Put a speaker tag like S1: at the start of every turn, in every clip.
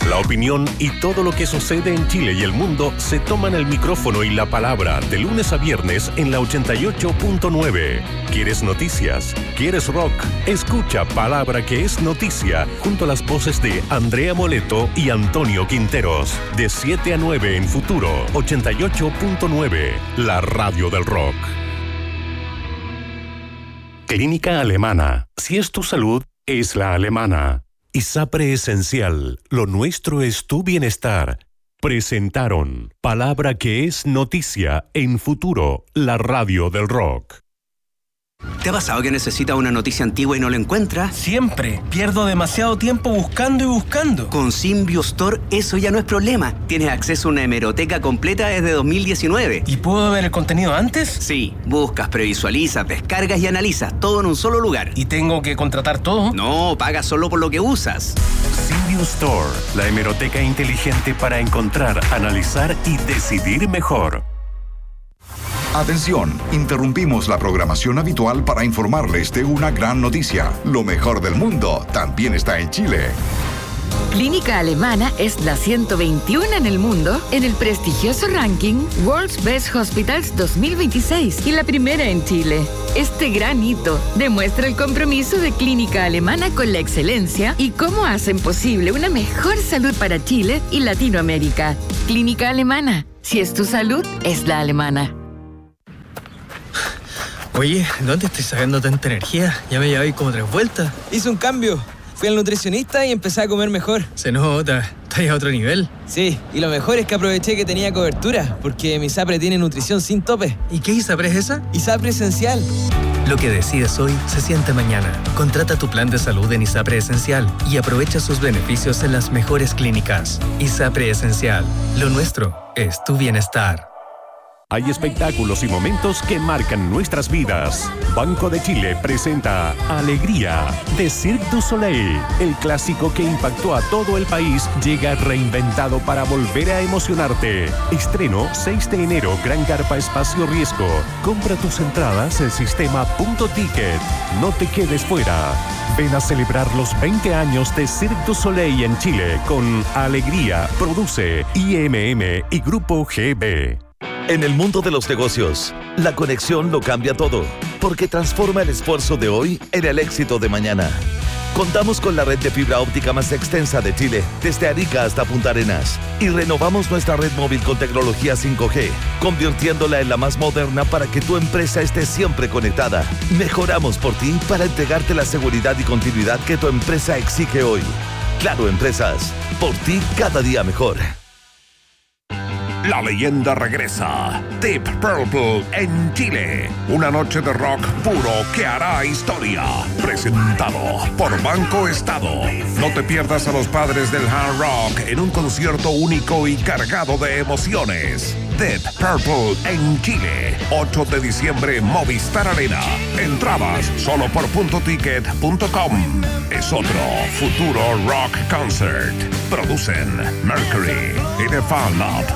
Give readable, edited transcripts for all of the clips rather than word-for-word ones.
S1: La opinión y todo lo que sucede en Chile y el mundo se toman el micrófono y la palabra de lunes a viernes en la 88.9. ¿Quieres noticias? ¿Quieres rock? Escucha Palabra que es noticia junto a las voces de Andrea Moleto y Antonio Quinteros. De 7 a 9 en Futuro 88.9, la radio del rock. Clínica Alemana. Si es tu salud, es la alemana. ISAPRE Esencial, lo nuestro es tu bienestar. Presentaron Palabra que es noticia en Futuro, la radio del rock.
S2: ¿Te ha pasado que necesitas una noticia antigua y no la encuentras?
S3: Siempre. Pierdo demasiado tiempo buscando y buscando.
S2: Con Symbio Store eso ya no es problema. Tienes acceso a una hemeroteca completa desde 2019.
S3: ¿Y puedo ver el contenido antes?
S2: Sí. Buscas, previsualizas, descargas y analizas todo en un solo lugar.
S3: ¿Y tengo que contratar todo?
S2: No, pagas solo por lo que usas.
S1: Symbio Store, la hemeroteca inteligente para encontrar, analizar y decidir mejor.
S4: Atención, interrumpimos la programación habitual para informarles de una gran noticia. Lo mejor del mundo también está en Chile.
S5: Clínica Alemana es la 121 en el mundo en el prestigioso ranking World's Best Hospitals 2026 y la primera en Chile. Este gran hito demuestra el compromiso de Clínica Alemana con la excelencia y cómo hacen posible una mejor salud para Chile y Latinoamérica. Clínica Alemana. Si es tu salud, es la alemana.
S6: Oye, ¿dónde estoy sacando tanta energía? Ya me llevé como 3 vueltas.
S7: Hice un cambio. Fui al nutricionista y empecé a comer mejor.
S6: Se nota, estás a otro nivel.
S7: Sí, y lo mejor es que aproveché que tenía cobertura, porque mi ISAPRE tiene nutrición sin tope.
S6: ¿Y qué ISAPRE es esa?
S7: ISAPRE Esencial.
S6: Lo que decides hoy se siente mañana. Contrata tu plan de salud en ISAPRE Esencial y aprovecha sus beneficios en las mejores clínicas. ISAPRE Esencial. Lo nuestro es tu bienestar.
S1: Hay espectáculos y momentos que marcan nuestras vidas. Banco de Chile presenta Alegría de Cirque du Soleil. El clásico que impactó a todo el país llega reinventado para volver a emocionarte. Estreno 6 de enero, Gran Carpa Espacio Riesgo. Compra tus entradas en sistema Punto Ticket. No te quedes fuera. Ven a celebrar los 20 años de Cirque du Soleil en Chile con Alegría. Produce IMM y Grupo GB.
S8: En el mundo de los negocios, la conexión lo cambia todo, porque transforma el esfuerzo de hoy en el éxito de mañana. Contamos con la red de fibra óptica más extensa de Chile, desde Arica hasta Punta Arenas, y renovamos nuestra red móvil con tecnología 5G, convirtiéndola en la más moderna para que tu empresa esté siempre conectada. Mejoramos por ti para entregarte la seguridad y continuidad que tu empresa exige hoy. Claro Empresas, por ti cada día mejor.
S9: La leyenda regresa. Deep Purple en Chile. Una noche de rock puro que hará historia. Presentado por Banco Estado. No te pierdas a los padres del hard rock en un concierto único y cargado de emociones. Deep Purple en Chile. 8 de diciembre, Movistar Arena. Entradas solo por puntoticket.com. Es otro futuro rock concert. Producen Mercury y The Fan Lab.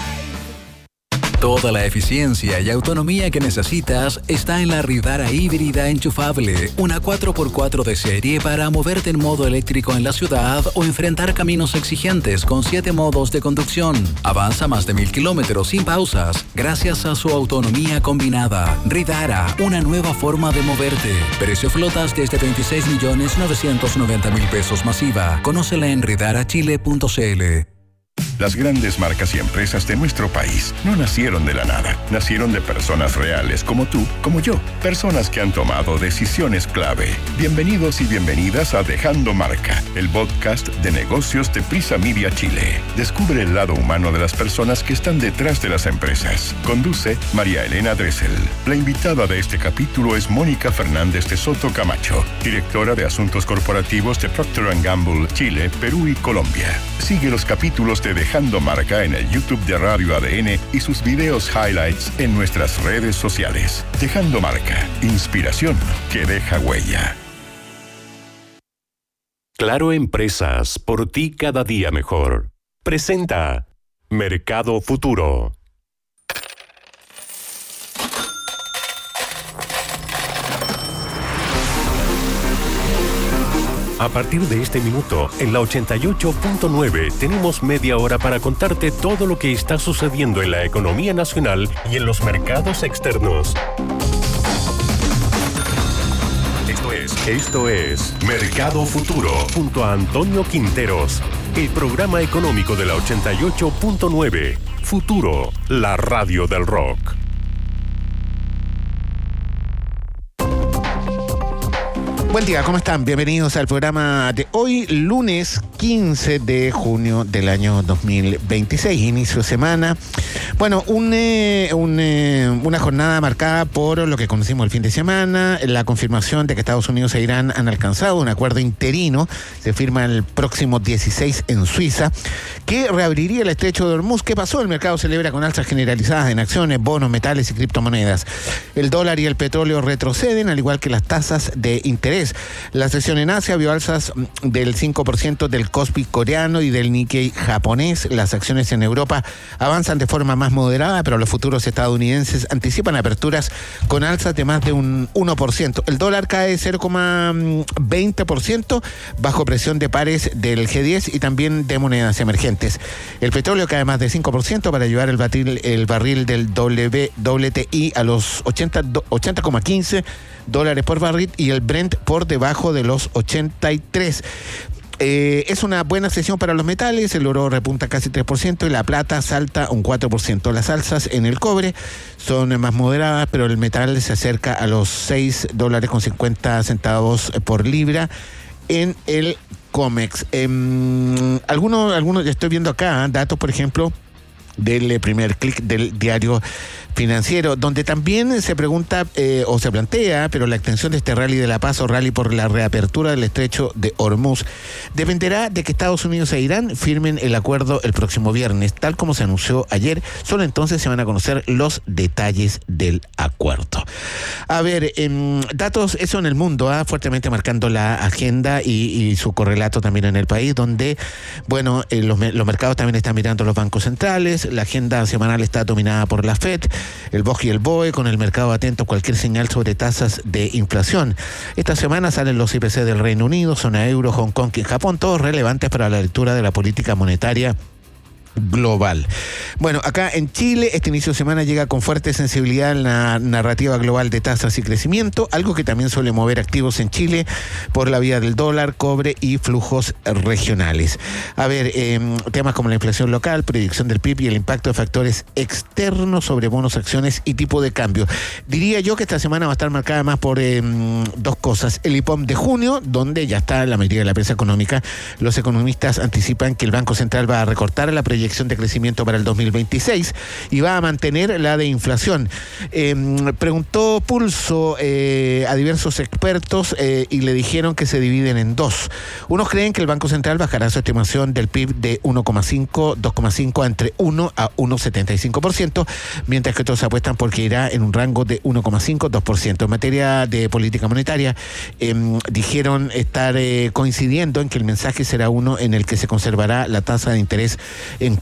S10: Toda la eficiencia y autonomía que necesitas está en la Ridara híbrida enchufable, una 4x4 de serie para moverte en modo eléctrico en la ciudad o enfrentar caminos exigentes con 7 modos de conducción. Avanza más de 1000 kilómetros sin pausas gracias a su autonomía combinada. Ridara, una nueva forma de moverte. Precio flotas desde 26.990.000 pesos masiva. Conócela en ridarachile.cl.
S11: Las grandes marcas y empresas de nuestro país no nacieron de la nada. Nacieron de personas reales como tú, como yo. Personas que han tomado decisiones clave. Bienvenidos y bienvenidas a Dejando Marca, el podcast de negocios de Prisa Media Chile. Descubre el lado humano de las personas que están detrás de las empresas. Conduce María Elena Dressel. La invitada de este capítulo es Mónica Fernández de Soto Camacho, directora de Asuntos Corporativos de Procter & Gamble, Chile, Perú y Colombia. Sigue los capítulos de Dejando Marca en el YouTube de Radio ADN y sus videos highlights en nuestras redes sociales. Dejando Marca, inspiración que deja huella.
S1: Claro Empresas, por ti cada día mejor. Presenta Mercado Futuro. A partir de este minuto, en la 88.9 tenemos media hora para contarte todo lo que está sucediendo en la economía nacional y en los mercados externos. Esto es Mercado Futuro, junto a Antonio Quinteros, el programa económico de la 88.9. Futuro, la radio del rock.
S12: Buen día, ¿cómo están? Bienvenidos al programa de hoy, lunes 15 de junio del año 2026, inicio de semana. Bueno, una jornada marcada por lo que conocimos el fin de semana, la confirmación de que Estados Unidos e Irán han alcanzado un acuerdo interino, se firma el próximo 16 en Suiza, que reabriría el estrecho de Hormuz. ¿Qué pasó? El mercado celebra con alzas generalizadas en acciones, bonos, metales y criptomonedas. El dólar y el petróleo retroceden, al igual que las tasas de interés. La sesión en Asia vio alzas del 5% del Kospi coreano y del Nikkei japonés. Las acciones en Europa avanzan de forma más moderada, pero los futuros estadounidenses anticipan aperturas con alzas de más de un 1%. El dólar cae 0,20% bajo presión de pares del G10 y también de monedas emergentes. El petróleo cae más de 5% para llevar el barril del WTI a los 80,15 dólares por barril y el Brent por debajo de los 83. Es una buena sesión para los metales. El oro repunta casi 3% y la plata salta un 4%. Las alzas en el cobre son más moderadas, pero el metal se acerca a los $6.50 por libra en el COMEX. Algunos estoy viendo acá datos, por ejemplo, del primer clic del diario financiero, donde también se pregunta o se plantea, pero la extensión de este rally de la paz o rally por la reapertura del estrecho de Hormuz dependerá de que Estados Unidos e Irán firmen el acuerdo el próximo viernes, tal como se anunció ayer. Solo entonces se van a conocer los detalles del acuerdo. A ver, datos, eso en el mundo, fuertemente marcando la agenda y su correlato también en el país, donde, bueno, los mercados también están mirando los bancos centrales. La agenda semanal está dominada por la FED, el BOJ y el BOE, con el mercado atento a cualquier señal sobre tasas de inflación. Esta semana salen los IPC del Reino Unido, zona euro, Hong Kong y Japón, todos relevantes para la lectura de la política monetaria global. Bueno, acá en Chile este inicio de semana llega con fuerte sensibilidad en la narrativa global de tasas y crecimiento, algo que también suele mover activos en Chile por la vía del dólar, cobre y flujos regionales. A ver, temas como la inflación local, proyección del PIB y el impacto de factores externos sobre bonos, acciones y tipo de cambio. Diría yo que esta semana va a estar marcada más por dos cosas. El IPOM de junio, donde ya está la mayoría de la prensa económica. Los economistas anticipan que el Banco Central va a recortar la proyección de crecimiento para el 2026 y va a mantener la de inflación. Preguntó Pulso a diversos expertos y le dijeron que se dividen en dos. Unos creen que el Banco Central bajará su estimación del PIB de 1,5, 2,5 entre 1 a 1,75%, mientras que otros apuestan porque irá en un rango de 1,5, 2%. En materia de política monetaria, dijeron estar coincidiendo en que el mensaje será uno en el que se conservará la tasa de interés en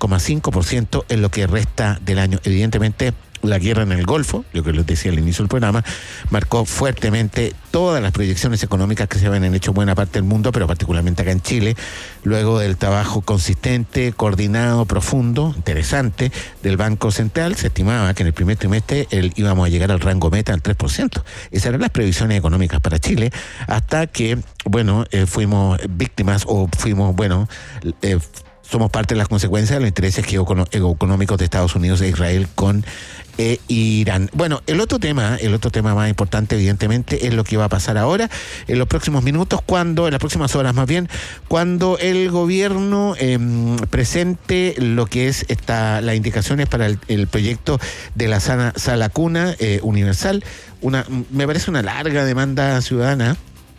S12: 4,5% en lo que resta del año. Evidentemente, la guerra en el Golfo, lo que les decía al inicio del programa, marcó fuertemente todas las proyecciones económicas que se habían hecho en buena parte del mundo, pero particularmente acá en Chile, luego del trabajo consistente, coordinado, profundo, interesante del Banco Central. Se estimaba que en el primer trimestre íbamos a llegar al rango meta al 3%. Esas eran las previsiones económicas para Chile, hasta que, bueno, fuimos víctimas o fuimos, bueno, somos parte de las consecuencias de los intereses geoeconómicos de Estados Unidos e Israel con Irán. Bueno, el otro tema más importante, evidentemente, es lo que va a pasar ahora, en los próximos minutos, en las próximas horas más bien, cuando el gobierno presente lo que es las indicaciones para el proyecto de la sala cuna universal. Me parece una larga demanda ciudadana,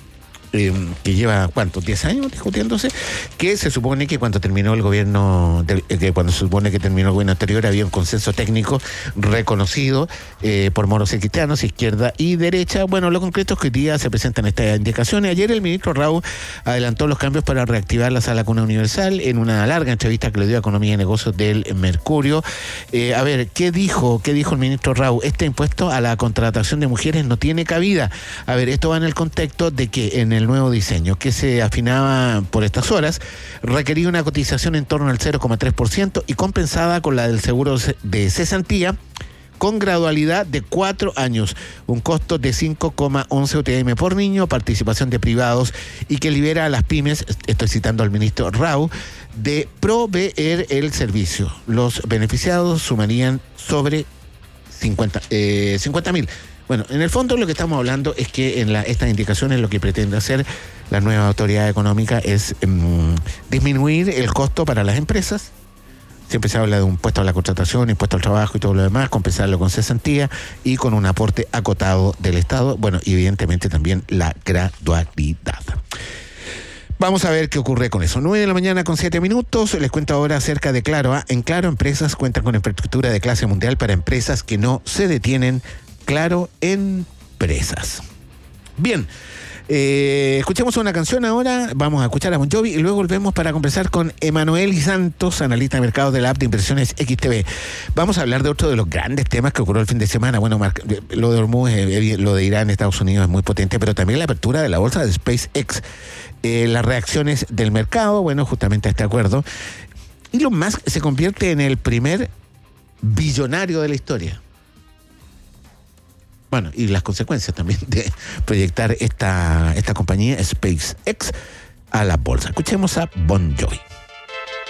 S12: que lleva, ¿cuántos? 10 años discutiéndose, que se supone que cuando terminó el gobierno, cuando se supone que terminó el gobierno anterior, había un consenso técnico reconocido por moros y cristianos, izquierda y derecha. Bueno, lo concreto es que hoy día se presentan estas indicaciones. Ayer el ministro Raúl adelantó los cambios para reactivar la sala cuna universal en una larga entrevista que le dio a Economía y Negocios del Mercurio. A ver, ¿qué dijo el ministro Raúl? Este impuesto a la contratación de mujeres no tiene cabida. A ver, esto va en el contexto de que en el nuevo diseño, que se afinaba por estas horas, requería una cotización en torno al 0,3% y compensada con la del seguro de cesantía, con gradualidad de 4 años, un costo de 5,11 UTM por niño, participación de privados y que libera a las pymes, estoy citando al ministro Rau, de proveer el servicio. Los beneficiados sumarían sobre 50.000. Bueno, en el fondo lo que estamos hablando es que en estas indicaciones lo que pretende hacer la nueva autoridad económica es disminuir el costo para las empresas. Siempre se habla de un impuesto a la contratación, impuesto al trabajo y todo lo demás, compensarlo con cesantía y con un aporte acotado del Estado. Bueno, y evidentemente también la gradualidad. Vamos a ver qué ocurre con eso. 9 de la mañana con 7 minutos. Les cuento ahora acerca de Claro. En Claro Empresas cuentan con infraestructura de clase mundial para empresas que no se detienen. Claro Empresas. Bien. Escuchemos una canción ahora, vamos a escuchar a Bon Jovi y luego volvemos para conversar con Emanuel y Santos, analista de mercado de la app de inversiones XTB. Vamos a hablar de otro de los grandes temas que ocurrió el fin de semana. Bueno, lo de Hormuz, lo de Irán, Estados Unidos es muy potente, pero también la apertura de la bolsa de SpaceX, las reacciones del mercado, bueno, justamente a este acuerdo. Elon Musk se convierte en el primer billonario de la historia. Bueno, y las consecuencias también de proyectar esta compañía SpaceX a la bolsa. Escuchemos a Bon Jovi.